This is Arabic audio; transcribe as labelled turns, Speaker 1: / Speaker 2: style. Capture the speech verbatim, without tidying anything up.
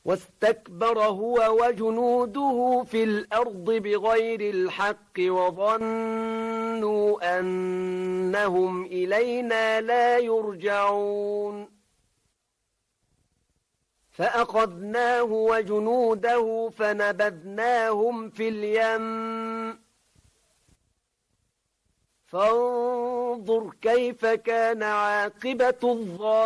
Speaker 1: واستكبر هو وجنوده في الأرض بغير الحق وظنوا أنهم إلينا لا يرجعون فأخذناه وجنوده فنبذناهم في اليم فانظر كيف كان عاقبة الظالمين